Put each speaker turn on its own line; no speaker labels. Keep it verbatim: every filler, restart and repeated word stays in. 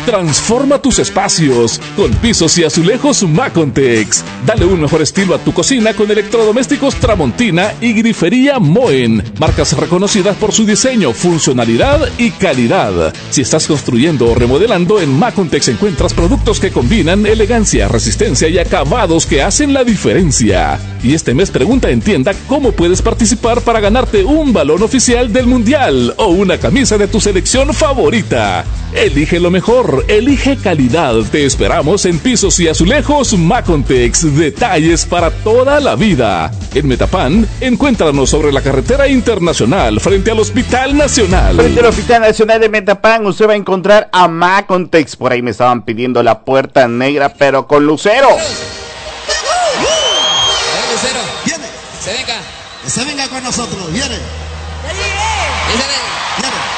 Transforma tus espacios con pisos y azulejos Macontex. Dale un mejor estilo a tu cocina con electrodomésticos Tramontina y grifería Moen, marcas reconocidas por su diseño, funcionalidad y calidad. Si estás construyendo o remodelando, en Macontex encuentras productos que combinan elegancia, resistencia y acabados que hacen la diferencia. Y este mes pregunta en tienda cómo puedes participar para ganarte un balón oficial del Mundial o una camisa de tu selección favorita. Elige lo mejor, elige calidad. Te esperamos en pisos y azulejos Macontex. Detalles para toda la vida. En Metapan, encuéntranos sobre la carretera internacional frente al Hospital Nacional.
Frente al Hospital Nacional de Metapan, usted va a encontrar a Macontex. Por ahí me estaban pidiendo la puerta negra, pero con lucero.
Lucero, viene. Se venga. Se venga con nosotros, viene. Ya llegué. Viene.